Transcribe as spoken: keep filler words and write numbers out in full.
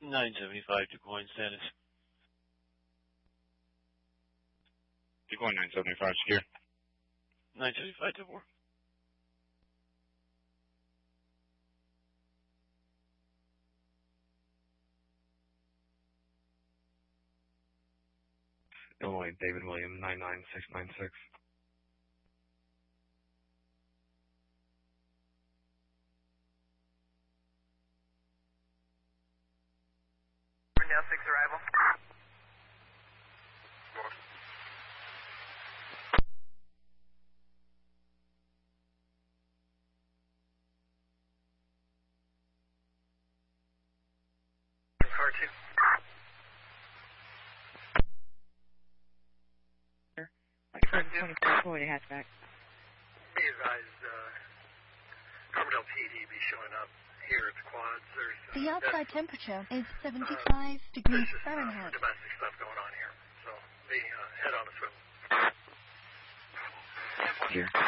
nine seventy-five, DuQuoin status. DuQuoin nine seventy-five, secure. nine seventy-five, two four. Illinois, David William, nine nine six nine six. Now six arrival. Car two. twenty-four forty hatchback. Be advised, uh, Carbondale P D be showing up here at the quads. There's, uh, The outside uh, temperature is seventy-five uh, degrees there's just, uh, Fahrenheit. domestic stuff going on here. So be uh, head on a swivel. Here.